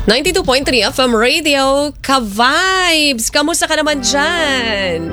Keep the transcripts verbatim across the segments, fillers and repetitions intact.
ninety-two point three F M Radio, Ka-Vibes! Kamusta ka naman dyan?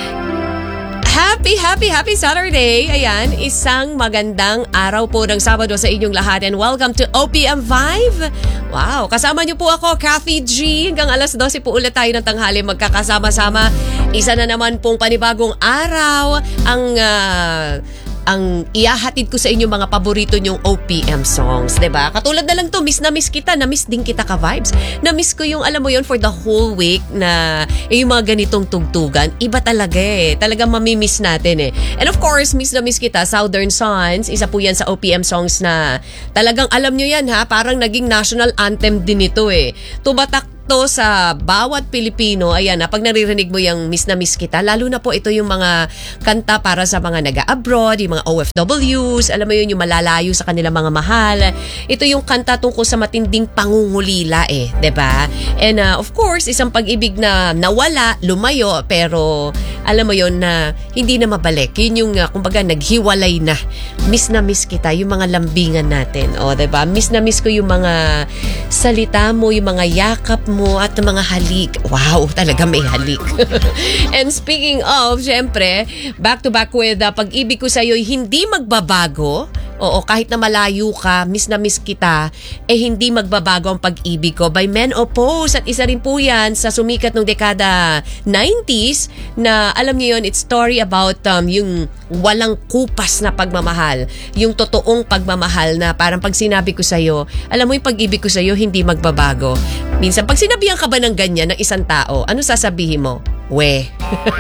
Happy, happy, happy Saturday! Ayan, isang magandang araw po ng Sabado sa inyong lahat and welcome to O P M Vibe! Wow, kasama niyo po ako, Kathy G. Hanggang alas dose po ulit tayo ng tanghali magkakasama-sama. Isa na naman pong panibagong araw ang... Uh, ang ihahatid ko sa inyo mga paborito nyong O P M songs, 'di ba? Katulad na lang to, miss na miss kita, na miss din kita Ka-Vibes. Na miss ko yung alam mo yon for the whole week na eh, yung mga ganitong tugtugan, iba talaga eh. Talagang mamimiss natin eh. And of course, miss na miss kita, Southern Suns, isa po yan sa O P M songs na talagang alam nyo yan ha, parang naging national anthem din ito eh. Tumatak to sa bawat Pilipino. Ayan na, pag naririnig mo yung miss na miss kita, lalo na po ito yung mga kanta para sa mga nag-abroad, yung mga O F Ws, alam mo yun, yung malalayo sa kanilang mga mahal. Ito yung kanta tungkol sa matinding pangungulila eh, 'di ba? And uh, of course, isang pag-ibig na nawala, lumayo, pero alam mo yun na hindi na mabalik. Yun yung uh, kumbaga naghiwalay na. Miss na miss kita, yung mga lambingan natin. O, 'di ba? Miss na miss ko yung mga salita mo, yung mga yakap mo, mo at mga halik. Wow, talaga may halik. And speaking of, syempre, back to back with uh, pag-ibig ko sa'yo, hindi magbabago. Oo, kahit na malayo ka, miss na miss kita, eh hindi magbabago ang pag-ibig ko by Men Oppose. At isa rin po yan sa sumikat ng dekada nineties na alam niyo yun, it's story about um, yung walang kupas na pagmamahal. Yung totoong pagmamahal na parang pag sinabi ko sa'yo, alam mo yung pag-ibig ko sa'yo, hindi magbabago. Minsan, pag sinabihan ka ba ng ganyan ng isang tao, ano sasabihin mo? We.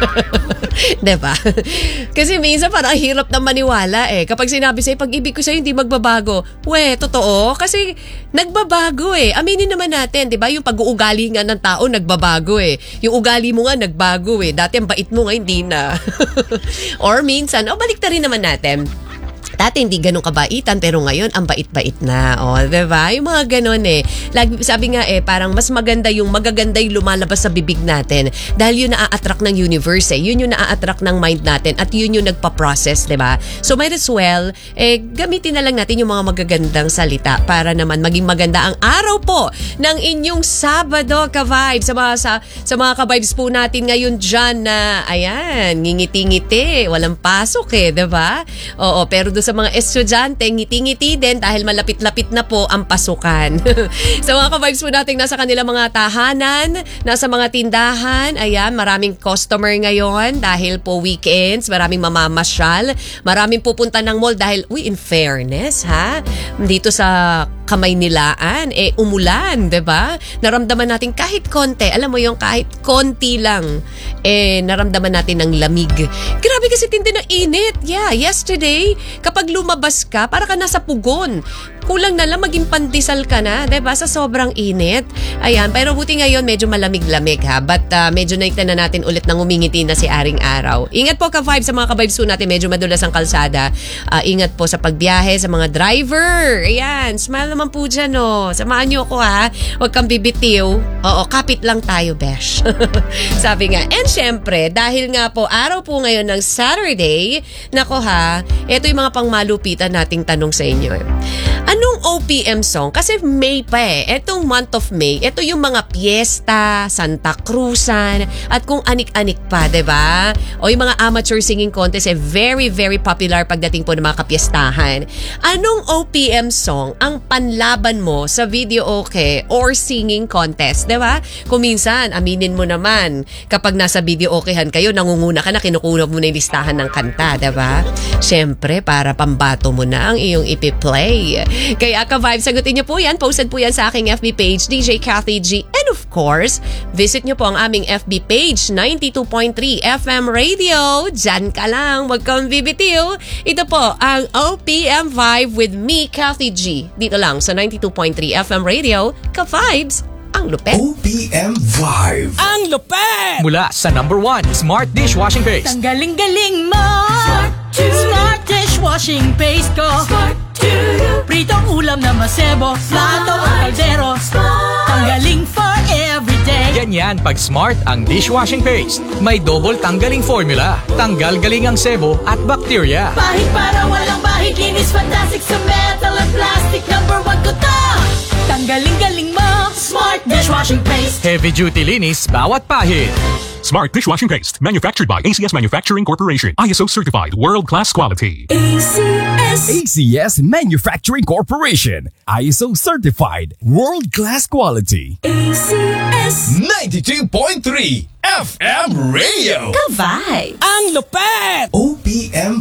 Diba? Kasi minsan parang hirap na maniwala eh. Kapag sinabi sa'yo, pag-ibig ko sa'yo, hindi magbabago. We, totoo? Kasi nagbabago eh. Aminin naman natin, diba? Yung pag-uugali nga ng tao, nagbabago eh. Yung ugali mo nga, nagbago eh. Dati ang bait mo nga, hindi na. Or minsan, o balik na rin naman natin. Dati hindi ganun kabaitan, pero ngayon ang bait-bait na. O, diba? Yung mga ganun eh. Lagi, sabi nga eh, parang mas maganda yung magaganda yung lumalabas sa bibig natin. Dahil yun na-attract ng universe eh. Yun yung na-attract ng mind natin at yun yung nagpa-process, diba? So might as well, eh, gamitin na lang natin yung mga magagandang salita para naman maging maganda ang araw po ng inyong Sabado, Ka-Vibes. Sa mga, sa, sa mga Ka-Vibes po natin ngayon dyan na, ayan, ngingiti-ngiti, walang pasok eh, diba? Oo, pero doon sa mga estudyante, ngiti-ngiti din dahil malapit-lapit na po ang pasukan. Sa mga ka-vibes po natin nasa kanilang mga tahanan, nasa mga tindahan, ayan, maraming customer ngayon dahil po weekends, maraming mamamasyal, maraming pupunta ng mall dahil, uy, in fairness, ha? Dito sa Kamaynilaan, eh, umulan, diba? Naramdaman natin kahit konti, alam mo yung kahit konti lang, eh, naramdaman natin ng lamig. Grabe kasi tindi ng init. Yeah, yesterday, kapag lumabas ka, para ka nasa pugon. Kulang na lang maging pandesal ka na, diba? Sa sobrang init. Ayan, pero buti ngayon medyo malamig-lamig ha. But uh, medyo nakita na natin ulit nang umingiti na si Aring Araw. Ingat po Ka-Vibes sa mga Ka-Vibes po natin. Medyo madulas ang kalsada. Uh, ingat po sa pagbiyahe, sa mga driver. Ayan, smile naman po dyan oh. Samahan niyo ako ha. Huwag kang bibitiw. Oo, kapit lang tayo, besh. Sabi nga. And syempre, dahil nga po araw po ngayon ng Saturday, nako ha, ito yung mga pangmalupitan nating tanong sa inyo. Anong O P M song? Kasi May pa eh. Etong month of May, ito yung mga piyesta, Santa Cruzan, at kung anik-anik pa, diba? O yung mga amateur singing contest, eh, very, very popular pagdating po ng mga kapiestahan. Anong O P M song ang panlaban mo sa video okay or singing contest, diba? Kung minsan, aminin mo naman, kapag nasa video okayhan kayo, nangunguna ka na, kinukuha mo na yung listahan ng kanta, diba? Siyempre, para pambato mo na ang iyong ipi-play. Kaya Ka-Vibes, sagutin niyo po yan. Posted po yan sa aking F B page, D J Kathy G. And of course, visit niyo po ang aming F B page, ninety-two point three F M Radio. Diyan ka lang, wag kang bibitiw. Ito po ang O P M Vibe with me, Kathy G. Dito lang sa ninety-two point three F M Radio. Ka-Vibes, ang lupet. O P M Vibe. Ang lupet! Mula sa number one, Smart Dishwashing Paste. Ang galing-galing mo! Smart, Smart Dishwashing Paste ko! Smart Pritong ulam na masebo, plato o kaldero. Tanggaling for everyday. Ganyan pag Smart ang dishwashing paste. May double tanggaling formula. Tanggal galing ang sebo at bacteria. Bahid para walang bahid, linis fantastic sa metal at plastic. Number one ko to. Tanggaling galing mo, Smart. dishwashing paste. Heavy duty linis bawat pahid. Smart dishwashing paste, manufactured by A C S Manufacturing Corporation. I S O certified, world-class quality. A C S Manufacturing Corporation. I S O certified. World-class quality. A C S ninety-two point three F M Radio. Ka-vibes! Ang lupet! O P M